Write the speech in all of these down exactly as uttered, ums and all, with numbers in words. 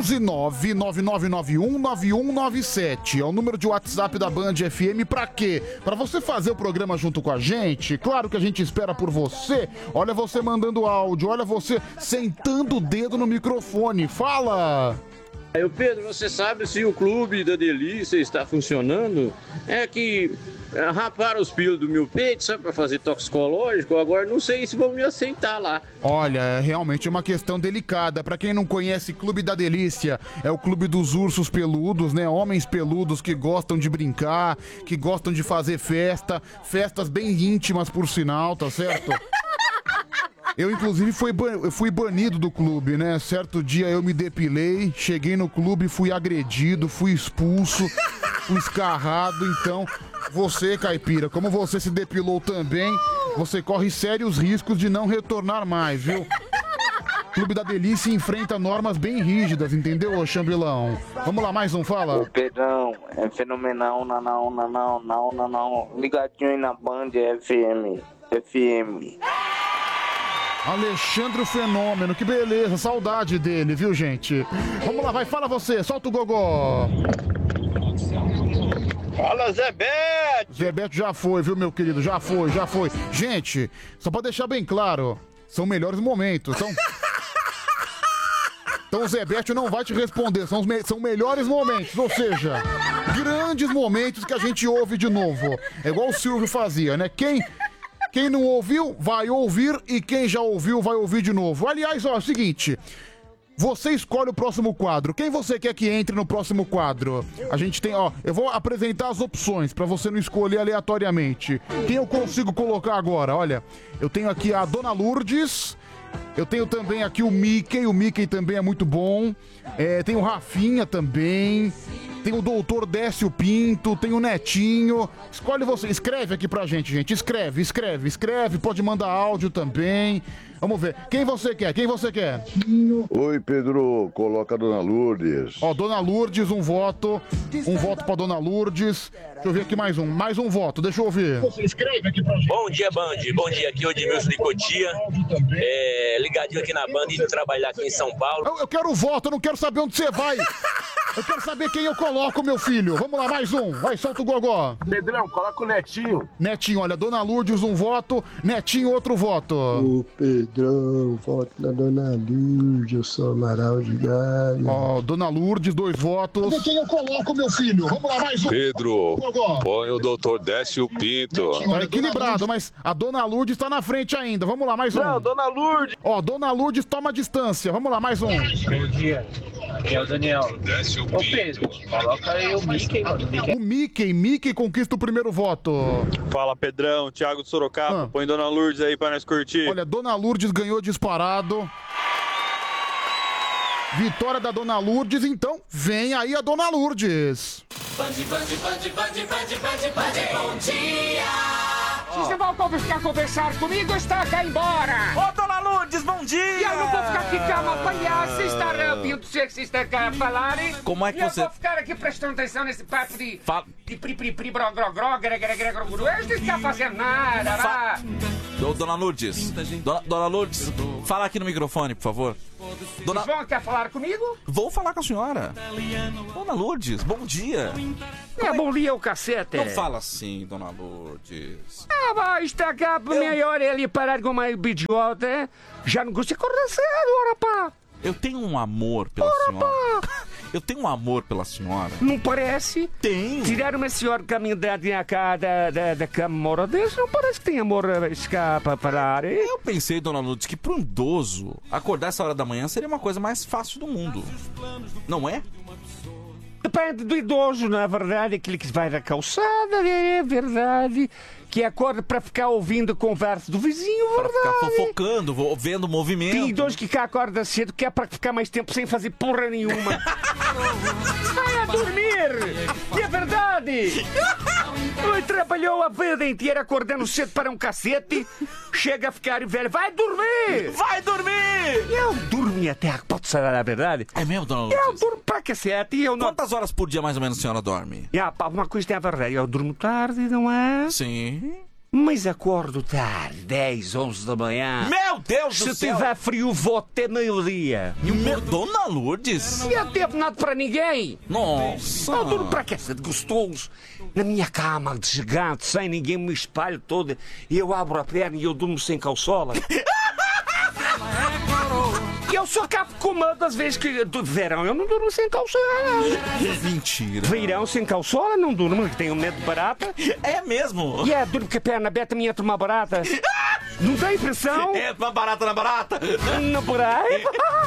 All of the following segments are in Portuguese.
onze nove nove nove nove um nove um nove sete. É o número de WhatsApp da Band F M. Pra quê? Pra você fazer o programa junto com a gente. Claro que a gente espera por você. Olha você mandando áudio, olha você sentando o dedo no microfone. Fala! Aí, Pedro, você sabe se o clube da Delícia está funcionando? É que é, raparam os pilos do meu peito, sabe, para fazer toxicológico. Agora não sei se vão me aceitar lá. Olha, é realmente uma questão delicada. Pra quem não conhece, Clube da Delícia é o clube dos ursos peludos, né? Homens peludos que gostam de brincar, que gostam de fazer festa, festas bem íntimas, por sinal, tá certo? Eu, inclusive, fui, ban- eu fui banido do clube, né? Certo dia eu me depilei, cheguei no clube, fui agredido, fui expulso, fui escarrado. Então, você, caipira, como você se depilou também, você corre sérios riscos de não retornar mais, viu? Clube da Delícia enfrenta normas bem rígidas, entendeu, ô Chambilão? Vamos lá, mais um, fala. Ô Pedrão, é fenomenal, não, não, não, não, não, não, não. Ligadinho aí na Band F M. F M. Alexandre o Fenômeno, que beleza, saudade dele, viu, gente? Vamos lá, vai, fala você, solta o gogó. Fala, Zé Beto! Zé Beto já foi, viu, meu querido, já foi, já foi. Gente, só pra deixar bem claro, são melhores momentos, então... Então o Zé Beto não vai te responder, são, os me- são melhores momentos, ou seja, grandes momentos que a gente ouve de novo. É igual o Silvio fazia, né? Quem... Quem não ouviu, vai ouvir, e quem já ouviu, vai ouvir de novo. Aliás, ó, é o seguinte, você escolhe o próximo quadro. Quem você quer que entre no próximo quadro? A gente tem, ó, eu vou apresentar as opções, pra você não escolher aleatoriamente. Quem eu consigo colocar agora? Olha, eu tenho aqui a Dona Lourdes, eu tenho também aqui o Mickey, o Mickey também é muito bom. É, tem o Rafinha também. Tem o doutor Décio Pinto, tem o Netinho. Escolhe você, escreve aqui pra gente, gente. Escreve, escreve, escreve. Pode mandar áudio também. Vamos ver. Quem você quer? Quem você quer? Oi, Pedro. Coloca a Dona Lourdes. Ó, Dona Lourdes, um voto. Um voto pra Dona Lourdes. Deixa eu ver aqui mais um. Mais um voto, deixa eu ouvir. Você escreve aqui pra gente. Bom dia, Band. Bom dia, aqui é o Edmilson de Cotia. É, ligadinho aqui na Band, indo trabalhar aqui em São Paulo. Eu, eu quero o voto, eu não quero saber onde você vai. Eu quero saber quem eu coloco, meu filho. Vamos lá, mais um. Vai, solta o gogó. Pedrão, coloca o Netinho. Netinho, olha, Dona Lourdes, um voto. Netinho, outro voto. Ô Pedrão, voto na Dona Lourdes, eu sou Amaral de Galho. Ó, Dona Lourdes, dois votos. Quem eu coloco, meu filho? Vamos lá, mais um. Pedro, põe o doutor Décio Pinto. Tá equilibrado, mas a Dona Lourdes tá na frente ainda. Vamos lá, mais um. Não, Dona Lourdes. Ó, Dona Lourdes toma distância. Vamos lá, mais um. Bom dia, aqui é o Daniel. Décio Ô Pedro, coloca aí o Mickey, mano. O Mickey. O Mickey, Mickey conquista o primeiro voto. Fala, Pedrão, Thiago de Sorocaba. Ah. Põe Dona Lourdes aí pra nós curtir. Olha, Dona Lourdes ganhou disparado. Vitória da Dona Lourdes, então vem aí a Dona Lourdes. Band, band, band, band, band, band, band, bom dia! Se você vai conversar, conversar comigo, está cá embora! Ô, Dona Lourdes, bom dia! E eu não vou ficar aqui calma, palhaço, você está ouvindo o que você está a falar, hein? Como é que e você... eu vou ficar aqui prestando atenção nesse papo de... Fala... De pri, pri, pri, bro, gro, gro, gre, gre, gre, gro, gro. Eu não está fazendo nada, Fa... lá. Ô, Dona Lourdes, Dona, Dona Lourdes, fala aqui no microfone, por favor. Dona... Vocês vão quer falar comigo? Vou falar com a senhora. Dona Lourdes, bom dia. É, bom dia, o cacete. Não fala assim, Dona Lourdes. Ah, vai estragar eu... melhor ele parar com uma idiota, hein? Já não gosto de acordar cedo, ora pá. Eu tenho um amor pela ora, senhora. Pá. Eu tenho um amor pela senhora. Não parece? Tenho. Tiraram uma senhora caminhada cá da, da, da cama desse, não parece que tem amor para falar, hein? Eu pensei, Dona Lourdes, que para um idoso acordar essa hora da manhã seria uma coisa mais fácil do mundo. Não é? Depende do idoso, não é verdade? Aquele que vai da calçada, é verdade. Que acorda para ficar ouvindo a conversa do vizinho, verdade. Para ficar fofocando, vendo o movimento. Tem idoso que cá acorda cedo, que é para ficar mais tempo sem fazer porra nenhuma. Vai a dormir! E é verdade! Ele trabalhou a vida inteira acordando cedo para um cacete, chega a ficar velho, vai dormir! Vai dormir! Eu dormi até, pode ser a verdade? É mesmo, Dona Lourdes? Eu durmo para cacete e eu não... Quantas horas por dia mais ou menos a senhora dorme? Ah, pá, uma coisa tem a verdade, eu durmo tarde, não é? Sim. Mas acordo tarde, dez, onze da manhã. Meu Deus do Se céu! tiver frio, vou até meio-dia. Meu, Dona Lourdes? Não ia ter nada para ninguém. Nossa! Não durmo para que ser de gostoso. Na minha cama, de gigante, sem ninguém me espalho toda. Eu abro a perna e eu durmo sem calçola. E eu só acabo com uma das vezes que... Do verão eu não durmo sem calçola. Mentira. Verão sem calçola não durmo, que tenho medo de barata. É mesmo? E é, durmo com a perna aberta, me entra uma barata. Não tem impressão? É uma barata na barata. Não por aí.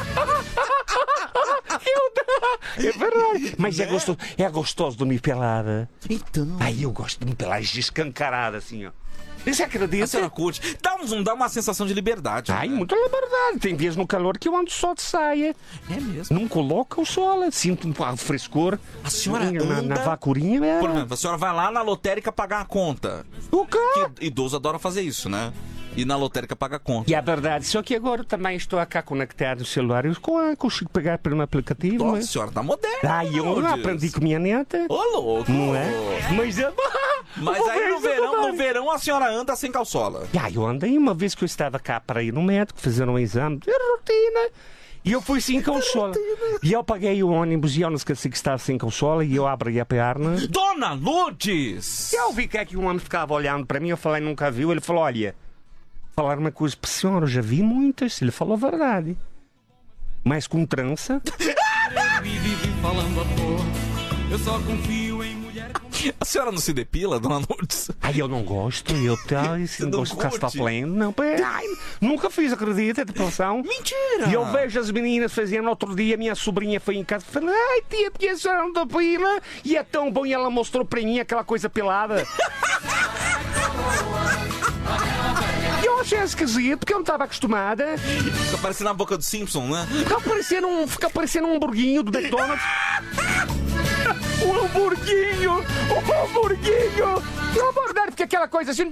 É verdade. Mas é gostoso, é gostoso dormir pelada. Então. Aí eu gosto de dormir pelada, escancarada assim, ó. Você acredita? A senhora curte. Dá, um, dá uma sensação de liberdade. Ai, né? muita liberdade. Tem dias no calor que eu ando só de saia. É mesmo? Não coloca o sol, sinto um frescor. A senhora na, anda... na vacurinha, é... Por exemplo, a senhora vai lá na lotérica pagar a conta. O quê? Que idoso adora fazer isso, né? E na lotérica paga a conta. E é verdade, só que agora também estou cá conectado no celular. Eu consigo pegar pelo aplicativo. Nossa, a mas... senhora tá moderna. Ah, eu Lourdes. aprendi com minha neta. Ô, louco. Não é? Mas, é... Mas aí no verão, no verão a senhora anda sem calçola. Ah, eu andei uma vez que eu estava cá para ir no médico, fizeram um exame de rotina. E eu fui sem calçola. E eu paguei o ônibus e eu não esqueci que estava sem calçola e eu abri a perna. Dona Lourdes! E eu vi que é que o homem ficava olhando para mim, eu falei, nunca viu. Ele falou, olha, falar uma coisa para a senhora, eu já vi muitas. Ele falou a verdade. Mas com trança. Eu só confio em mulher. A senhora não se depila, Dona Lourdes? Ai, eu não gosto, eu tá, esse não gosto de ficar pleno. Não, ai, nunca fiz, acredita, depilação. Mentira! E eu vejo as meninas fazendo outro dia, minha sobrinha foi em casa e falou, ai tia, porque a senhora não depila? E é tão bom, e ela mostrou para mim aquela coisa pelada. E eu achei esquisito, porque eu não estava acostumada. Fica parecendo a boca do Simpson, né? Fica parecendo um, fica parecendo um hamburguinho do McDonald's. Um hamburguinho! Um hamburguinho! Eu verdade, porque aquela coisa assim...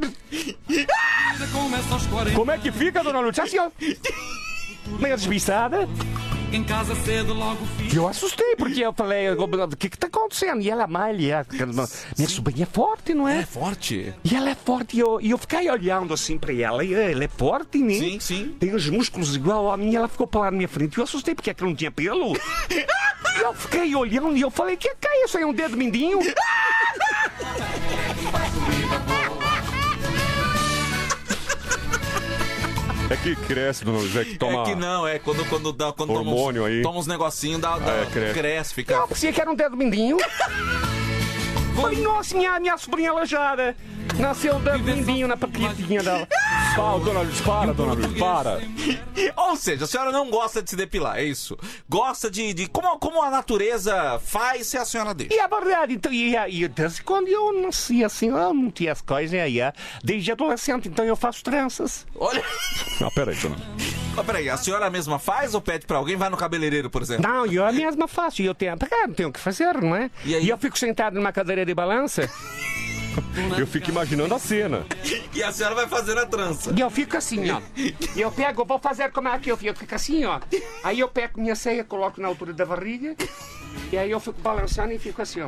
Como é que fica, Dona Lourdes? Assim, ó. Meio desbiçada. Em casa cedo logo fiz. E eu assustei, porque eu falei, o que que tá acontecendo? E ela malha, minha sobrinha é forte, não é? É forte. E ela é forte, e eu, e eu fiquei olhando assim pra ela, e ela é forte, né? Sim, sim. Tem os músculos igual a mim, e ela ficou para lá na minha frente. E eu assustei, porque aquilo não tinha pelo. E eu fiquei olhando, e eu falei, que que é isso aí, um dedo mindinho? É que cresce, Dona Lourdes, é que toma... É que não, é quando, quando, dá, quando hormônio toma uns, aí. Toma uns negocinhos, dá, dá, É, cresce. cresce, fica... Eu pensei que era um dedo mindinho. Falei, nossa, minha, minha sobrinha aleijada. Nasceu um dedo mindinho na paquetinha dela. Para, Dona Lourdes, para, Dona Lourdes, para. Ou seja, a senhora não gosta de se depilar, é isso? Gosta de... de como, como a natureza faz se a senhora deixa. E é verdade, então, e, e desde quando eu nasci assim, eu não tinha as coisas, aí, desde adolescente, então eu faço tranças. Olha... Ah, peraí, Dona. Ah, peraí, a senhora mesma faz ou pede pra alguém? Vai no cabeleireiro, por exemplo? Não, eu mesma faço, e eu tenho, porque não tenho o que fazer, não é? E aí? E eu fico sentado numa cadeira de balança, Eu fico imaginando a cena. E a senhora vai fazendo a trança. e eu fico assim, ó. E eu pego, eu vou fazer como é que eu fico, eu fico assim, ó. Aí eu pego minha ceia, coloco na altura da barriga, e aí eu fico balançando e fico assim, ó.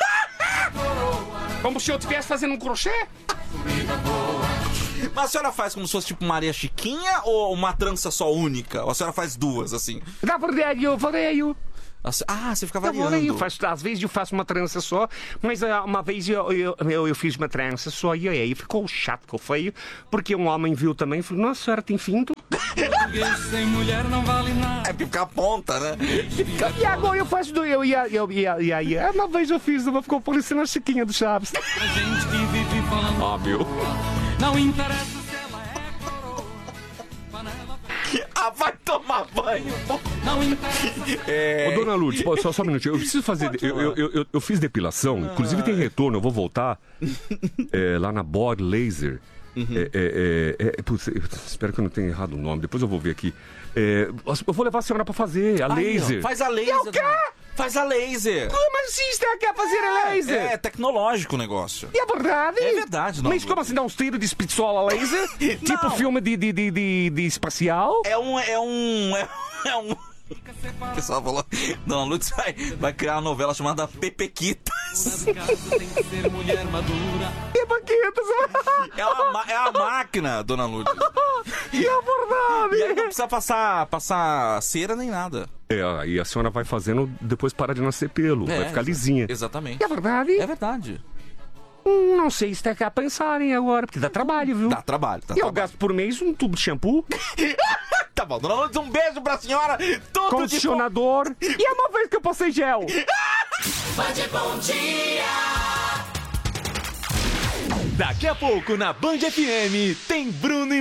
Como se eu estivesse fazendo um crochê. Mas a senhora faz como se fosse tipo Maria Chiquinha ou uma trança só única? Ou a senhora faz duas, assim? Na verdade, eu vareio. Ah, você fica Eu variando. vareio, faço, às vezes eu faço uma trança só, mas uh, uma vez eu, eu, eu, eu fiz uma trança só e aí ficou chato, ficou feio, porque um homem viu também e falou, nossa, a senhora tem finto? Sem mulher não vale nada. É porque fica a ponta, né? E agora eu faço do eu e a- eu e a- e aí uma vez eu fiz uma, ficou parecendo a Chiquinha do Chaves. A gente que vive falando. Ah, meu. Não interessa se ela é coroa. Panela. Ah, vai tomar banho. Não interessa. É... Ô, Dona Lourdes, pô, só, só um minutinho. Eu preciso fazer. Eu, eu, eu, eu fiz depilação, inclusive tem retorno, eu vou voltar é, lá na Body Laser. É, é, é, é, putz, eu espero que eu não tenha errado o nome, depois eu vou ver aqui. É, eu vou levar a senhora pra fazer, a Aí, ó, laser. faz a laser. E o quê? Faz a laser. Como assim você quer fazer a laser? É tecnológico o negócio. E é verdade? É verdade, não. Mas como assim, dá uns tiros de espiçola laser? Tipo Não. filme de, de, de, de, de espacial? É um. É um. É, é um. O pessoal falou, Dona Lourdes vai, vai criar uma novela chamada Pepequitas. Dona de casa tem que ser mulher madura. É Paquetas. É uma, ma- é a máquina, dona Lourdes. É verdade. E aí não precisa passar, passar cera nem nada. É, aí a senhora vai fazendo, depois para de nascer pelo, É, vai ficar exa- lisinha. Exatamente. É verdade? É verdade. Hum, não sei se tá cá pensarem agora, porque dá trabalho, viu? Dá trabalho, dá E eu trabalho. gasto por mês um tubo de shampoo, Tá bom, dona Lourdes, um beijo pra senhora. Tudo condicionador e é uma vez que eu passei gel. Band Bom Dia. Daqui a pouco na Band F M tem Bruno e